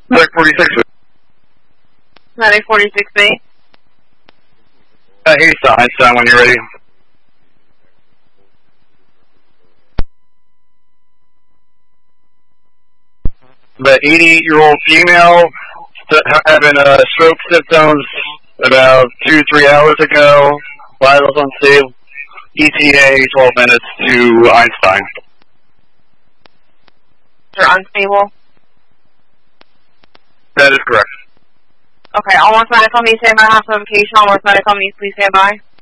Medic 46. Medic 46B. Einstein, when you're ready. The 88-year-old female having stroke symptoms about 2-3 hours ago. Vitals unstable. ETA 12 minutes to Einstein. They're unstable? That is correct. Okay, almost medical, me stand by. Hospital location, almost medical, me please stand by.